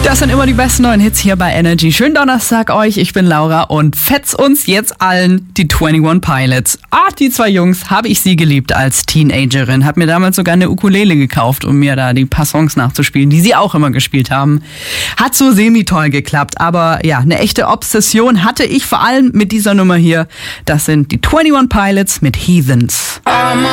Das sind immer die besten neuen Hits hier bei Energy. Schönen Donnerstag euch, ich bin Laura und fetz uns jetzt allen die 21 Pilots. Die zwei Jungs, habe ich sie geliebt als Teenagerin. Hab mir damals sogar eine Ukulele gekauft, um mir da die paar Songs nachzuspielen, die sie auch immer gespielt haben. Hat so semi-toll geklappt, aber ja, eine echte Obsession hatte ich vor allem mit dieser Nummer hier. Das sind die 21 Pilots mit Heathens. I'm